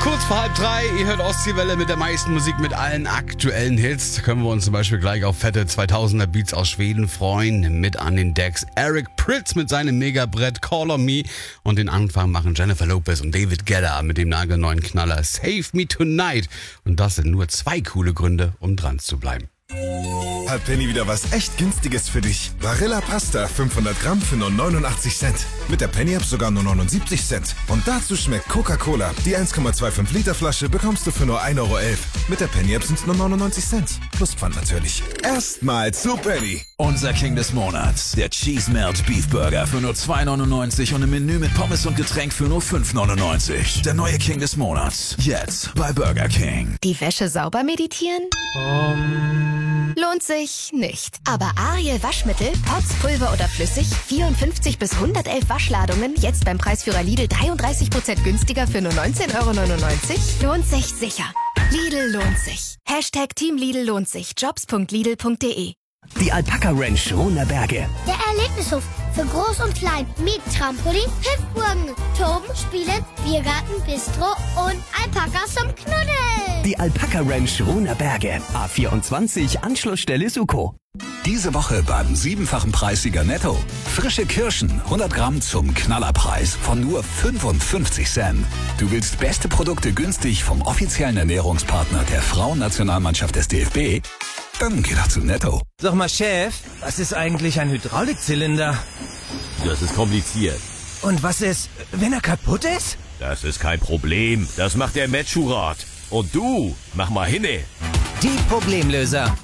Kurz vor 2:30, ihr hört Ostseewelle mit der meisten Musik, mit allen aktuellen Hits. Da können wir uns zum Beispiel gleich auf fette 2000er Beats aus Schweden freuen. Mit an den Decks Eric Prydz mit seinem Megabrett Call on Me. Und den Anfang machen Jennifer Lopez und David Guetta mit dem nagelneuen Knaller Save Me Tonight. Und das sind nur 2 coole Gründe, um dran zu bleiben. Hat Penny wieder was echt Günstiges für dich. Barilla Pasta 500 Gramm für nur 89 Cent. Mit der Penny-App sogar nur 79 Cent. Und dazu schmeckt Coca-Cola. Die 1,25 Liter Flasche bekommst du für nur 1,11 Euro. Mit der Penny-App sind es nur 99 Cent. Plus Pfand natürlich. Erstmal zu Penny. Unser King des Monats. Der Cheese Melt Beef Burger für nur 2,99 und im Menü mit Pommes und Getränk für nur 5,99. Der neue King des Monats. Jetzt bei Burger King. Die Wäsche sauber meditieren? Lohnt sich nicht. Aber Ariel Waschmittel, Pots, Pulver oder flüssig, 54 bis 111 Waschladungen, jetzt beim Preisführer Lidl 33% günstiger für nur 19,99 €? Lohnt sich sicher. Lidl lohnt sich. Hashtag Team Lidl lohnt sich. Jobs.lidl.de. Die Alpaka Ranch Runerberge. Der Erlebnishof für Groß und Klein mit Trampolin, Hüpfburgen, Toben, Spielen, Biergarten, Bistro und Alpakas zum Knuddeln. Die Alpaka Ranch Runerberge. A24 Anschlussstelle Suko. Diese Woche beim 7-fachen Preissieger Netto. Frische Kirschen, 100 Gramm zum Knallerpreis von nur 55 Cent. Du willst beste Produkte günstig vom offiziellen Ernährungspartner der Frauennationalmannschaft des DFB? Dann geh doch zu Netto. Sag mal, Chef, was ist eigentlich ein Hydraulikzylinder? Das ist kompliziert. Und was ist, wenn er kaputt ist? Das ist kein Problem. Das macht der Metschurat. Und du, mach mal hinne. Die Problemlöser.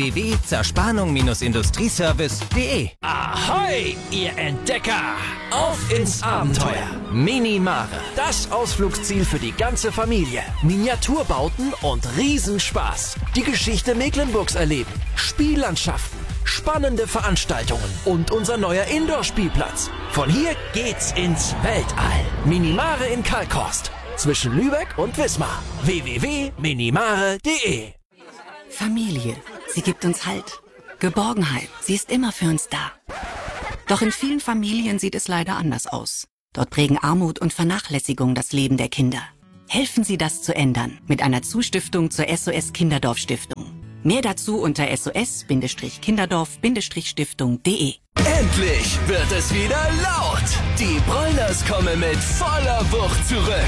www.zerspannung-industrieservice.de. Ahoi, ihr Entdecker! Auf ins Abenteuer! Minimare, das Ausflugsziel für die ganze Familie. Miniaturbauten und Riesenspaß. Die Geschichte Mecklenburgs erleben, Spiellandschaften, spannende Veranstaltungen und unser neuer Indoor-Spielplatz. Von hier geht's ins Weltall. Minimare in Kalkhorst, zwischen Lübeck und Wismar. www.minimare.de. Familie, sie gibt uns Halt. Geborgenheit, sie ist immer für uns da. Doch in vielen Familien sieht es leider anders aus. Dort prägen Armut und Vernachlässigung das Leben der Kinder. Helfen Sie, das zu ändern mit einer Zustiftung zur SOS Kinderdorf Stiftung. Mehr dazu unter sos-kinderdorf-stiftung.de. Endlich wird es wieder laut! Die Broilers kommen mit voller Wucht zurück!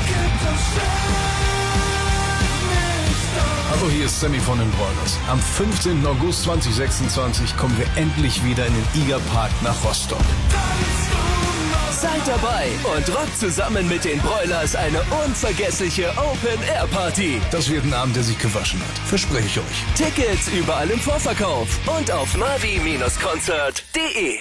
Hallo, hier ist Sammy von den Broilers. Am 15. August 2026 kommen wir endlich wieder in den Igerpark nach Rostock. Seid dabei und rockt zusammen mit den Broilers eine unvergessliche Open-Air-Party. Das wird ein Abend, der sich gewaschen hat. Verspreche ich euch. Tickets überall im Vorverkauf und auf mavi-concert.de.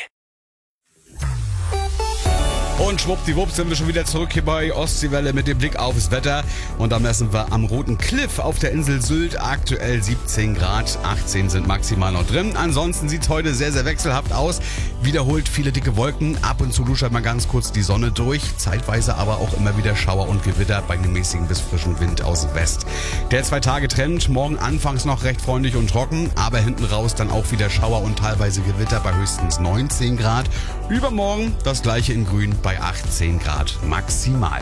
Und schwuppdiwupp sind wir schon wieder zurück hier bei Ostseewelle mit dem Blick aufs Wetter. Und da messen wir am Roten Cliff auf der Insel Sylt aktuell 17 Grad. 18 sind maximal noch drin. Ansonsten sieht es heute sehr, sehr wechselhaft aus. Wiederholt viele dicke Wolken. Ab und zu luschert mal ganz kurz die Sonne durch. Zeitweise aber auch immer wieder Schauer und Gewitter bei einem mäßigen bis frischen Wind aus West. Der 2-Tage-Trend. Morgen anfangs noch recht freundlich und trocken. Aber hinten raus dann auch wieder Schauer und teilweise Gewitter bei höchstens 19 Grad. Übermorgen das gleiche in Grün bei 18 Grad maximal.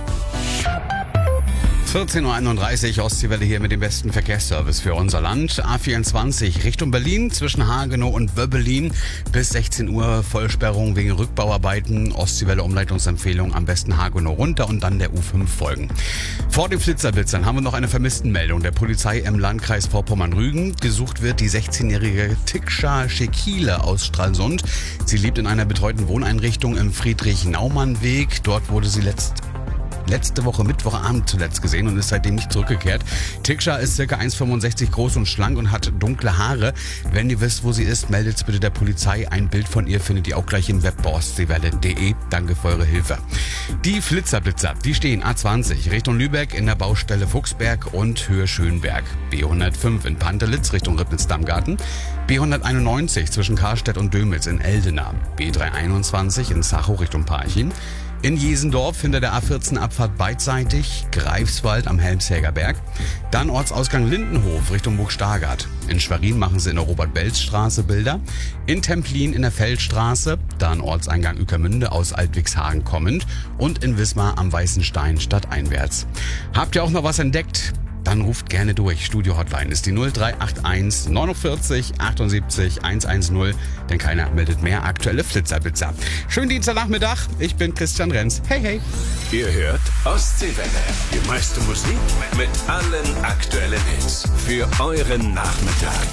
14:31 Uhr, Ostseewelle hier mit dem besten Verkehrsservice für unser Land. A24 Richtung Berlin zwischen Hagenow und Wöbbelin bis 16 Uhr Vollsperrung wegen Rückbauarbeiten. Ostseewelle Umleitungsempfehlung, am besten Hagenow runter und dann der U5 folgen. Vor den Flitzerblitzern haben wir noch eine Vermisstenmeldung der Polizei im Landkreis Vorpommern-Rügen. Gesucht wird die 16-jährige Tiksha Shekile aus Stralsund. Sie lebt in einer betreuten Wohneinrichtung im Friedrich-Naumann-Weg. Dort wurde sie letzte Woche Mittwochabend zuletzt gesehen und ist seitdem nicht zurückgekehrt. Tiksha ist ca. 1,65 groß und schlank und hat dunkle Haare. Wenn ihr wisst, wo sie ist, meldet bitte der Polizei. Ein Bild von ihr findet ihr auch gleich im Web bei ostseewelle.de. Danke für eure Hilfe. Die Flitzerblitzer, die stehen A20 Richtung Lübeck in der Baustelle Fuchsberg und Höhe Schönberg. B105 in Pantelitz Richtung Ribnitz-Dammgarten. B191 zwischen Karstedt und Dömitz in Eldena. B321 in Sachow Richtung Parchim. In Jesendorf hinter der A14 Abfahrt beidseitig, Greifswald am Helmshäger Berg. Dann Ortsausgang Lindenhof Richtung Burg-Stargard. In Schwerin machen sie in der Robert-Belz-Straße Bilder. In Templin in der Feldstraße dann Ortseingang Ueckermünde aus Altwigshagen kommend und in Wismar am Weißenstein stadteinwärts. Habt ihr auch noch was entdeckt? Dann ruft gerne durch. Studio-Hotline ist die 0381 49 78 110, denn keiner meldet mehr aktuelle Flitzerblitzer. Schönen Dienstagnachmittag, ich bin Christian Renz. Hey, hey. Ihr hört Ostseewelle. Die meiste Musik mit allen aktuellen Hits für euren Nachmittag.